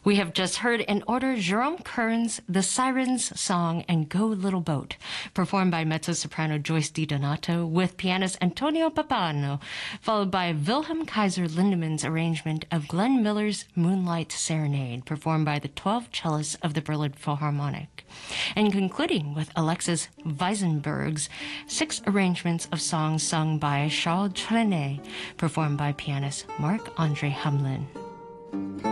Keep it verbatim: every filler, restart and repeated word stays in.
We have just heard in order Jerome Kern's The Siren's Song and Go Little Boat, performed by mezzo-soprano Joyce DiDonato with pianist Antonio Pappano, followed by Wilhelm Kaiser Lindemann's arrangement of Glenn Miller's Moonlight Serenade, performed by the twelve cellists of the Berlin Philharmonic, and concluding with Alexis Weisenberg's six arrangements of songs sung by Charles Trenet, performed by pianist Marc-Andre Hamelin.